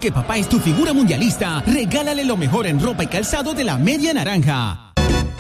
que papá es tu figura mundialista, regálale lo mejor en ropa y calzado de la Media Naranja.